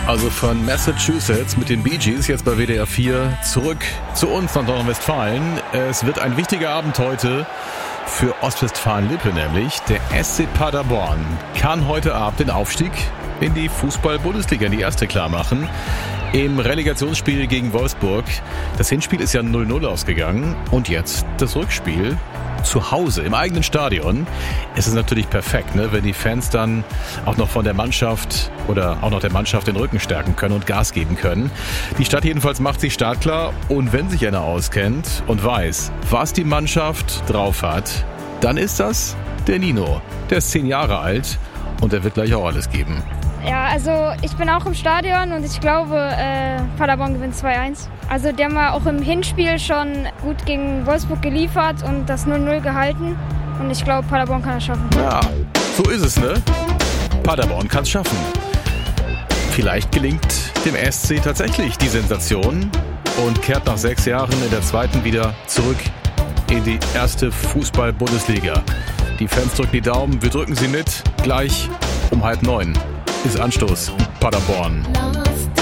Also von Massachusetts mit den Bee Gees, jetzt bei WDR 4 zurück zu uns nach Nordrhein-Westfalen. Es wird ein wichtiger Abend heute für Ostwestfalen-Lippe, nämlich der SC Paderborn kann heute Abend den Aufstieg in die Fußball-Bundesliga, in die erste, klar machen. Im Relegationsspiel gegen Wolfsburg. Das Hinspiel ist ja 0-0 ausgegangen und jetzt das Rückspiel zu Hause im eigenen Stadion. Es ist natürlich perfekt, ne, wenn die Fans dann auch noch von der Mannschaft oder auch noch der Mannschaft den Rücken stärken können und Gas geben können. Die Stadt jedenfalls macht sich startklar und wenn sich einer auskennt und weiß, was die Mannschaft drauf hat, dann ist das der Nino. Der ist 10 Jahre alt und er wird gleich auch alles geben. Ja, also ich bin auch im Stadion und ich glaube, Paderborn gewinnt 2-1. Also die haben ja auch im Hinspiel schon gut gegen Wolfsburg geliefert und das 0-0 gehalten. Und ich glaube, Paderborn kann das schaffen. Ja, so ist es, ne? Paderborn kann es schaffen. Vielleicht gelingt dem SC tatsächlich die Sensation und kehrt nach 6 Jahren in der zweiten wieder zurück in die erste Fußball-Bundesliga. Die Fans drücken die Daumen, wir drücken sie mit. Gleich um 8:30 ist Anstoß. Paderborn.